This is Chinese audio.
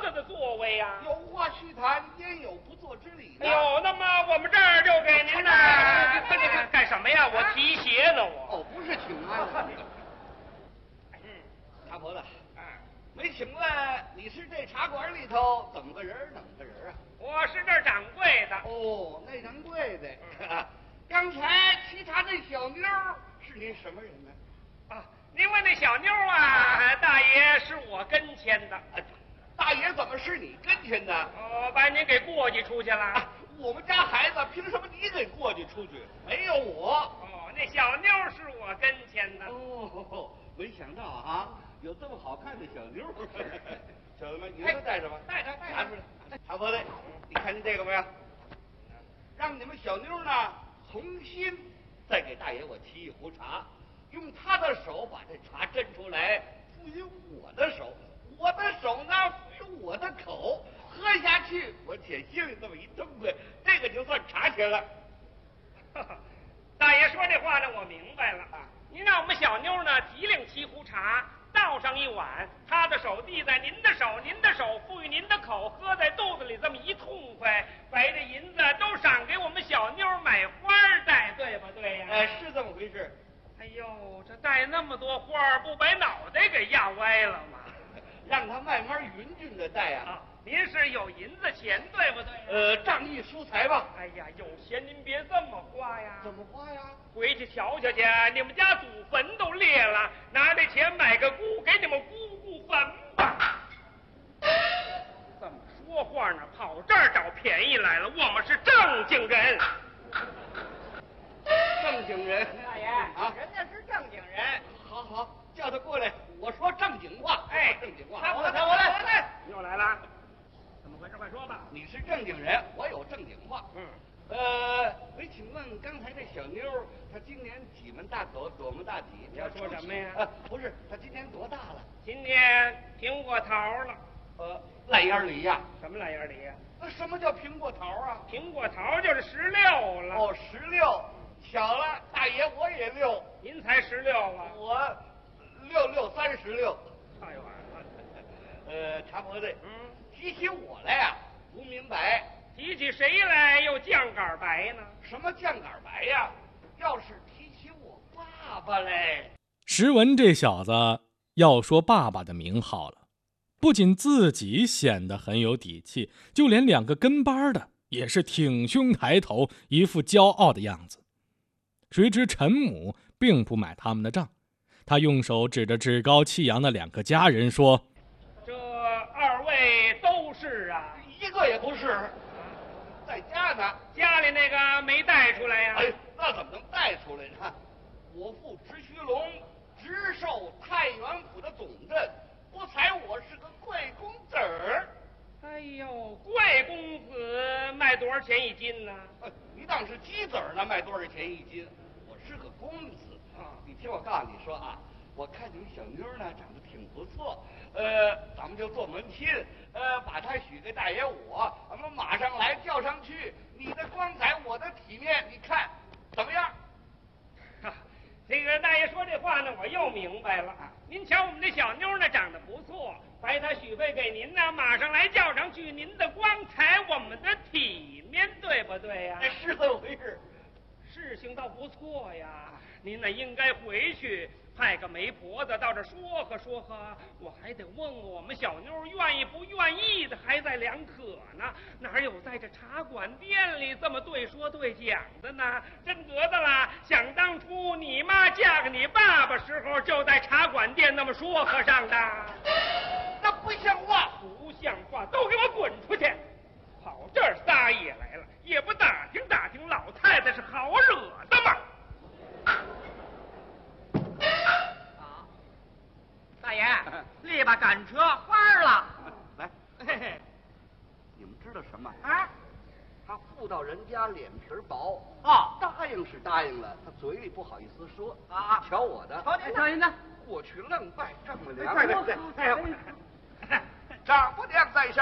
子的作为呀？ 有话须谈，焉有不做之理呢？ 哎呦，那么我们这儿就给您呢，干什么呀？我提鞋呢，我。 哦，不是请安。茶婆子，没请问你是这茶馆里头怎么个人啊？ 我是这儿掌柜的。 哦，那掌柜的。刚才沏茶这小妞是您什么人呢？ 您问那小妞啊，大爷是我跟前的。 大爷怎么是你跟前的？ 我把您给过继出去了。 我们家孩子凭什么你给过继出去？没有我。 那小妞是我跟前的。 没想到啊，有这么好看的小妞。小子们，你们都带着吧。 带着。 拿出来。茶婆子，你看见这个没有？让你们小妞呢重新再给大爷我沏一壶茶，用他的手把这茶斟出来，赋予我的手，我的手呢赋予我的口，喝下去我且心里这么一痛快，这个就算茶钱了。 大爷说这话呢，我明白了。您让我们小妞呢提领沏壶茶，倒上一碗，她的手递在您的手，您的手赋予您的口，喝在肚子里这么一痛快，白的银子都赏给我们小妞买花戴，对不对呀？ 是这么回事。 哎呦，这戴那么多花，不把脑袋给压歪了吗？ 让他慢慢匀匀的戴啊。 您是有银子钱，对不对？ 仗义疏财吧。 哎呀，有钱您别这么花呀。 怎么花呀？ 回去瞧瞧去，你们家祖坟都裂了，拿这钱买个姑，给你们姑姑坟吧。这么说话呢，跑这儿找便宜来了。我们是正经人。 正经人。 大爷人家是正经人。 好，叫他过来，我说正经话。正经话。 我来。又来了。怎么回事？快说吧。 你是正经人，我有正经话。没请问刚才这小妞，她今年几门大口，多门大体？ 你要说什么呀？ 不是，她今年多大了？ 今年苹果桃了。 烂眼梨呀？ 什么烂眼梨呀？ 什么叫苹果桃啊？ 苹果桃就是16了。 16，巧了，大爷我也6。 您才16啊？ 我6636。 哎呦， 茶婆子，提起我来呀，不明白。 提起谁来又酱杆白呢？ 什么酱杆白呀？要是提起我爸爸嘞。 石文这小子要说爸爸的名号了，不仅自己显得很有底气，就连2个跟班的也是挺胸抬头，一副骄傲的样子。谁知陈母并不买他们的账，他用手指着趾高气扬的2个家人说：“ 这2位都是啊？ 一个也不是。在家呢。 家里那个没带出来呀？ 那怎么能带出来呢？我父直须龙，直授太原府的总镇，不才我是个贵公子儿。 哎呦，贵公子卖多少钱1斤呢？ 你当是鸡子儿呢，卖多少钱1斤？我是个公子啊！你听我告诉你说啊，我看你小妞呢长得挺不错，咱们就做门亲，把她许给大爷我，咱们马上来叫上去，你的光彩，我的体面，你看怎么样？ 这个大爷说这话呢，我又明白了。您瞧我们这小妞呢，长得不错，白她许配给您呢，马上来叫上去，您的光彩，我们的体面，对不对呀？ 是这么回事。 事情倒不错呀，您呢应该回去派个媒婆子到这说和说和，我还得问问我们小妞愿意不愿意的，还在两可呢。哪有在这茶馆店里这么对说对讲的呢？真得的啦！想当初你妈嫁给你爸爸时候，就在茶馆店那么说和上的。 那不像话！ 不像话！都给我滚出去！跑这儿撒野来了，也不打听打听老太太是好惹的吗？ 大爷，力把赶车翻了。 来，你们知道什么？ 啊？ 他妇道人家脸皮薄答应是答应了，他嘴里不好意思说啊。瞧我的， 瞧您的， 过去愣拜丈母娘，丈母娘在上。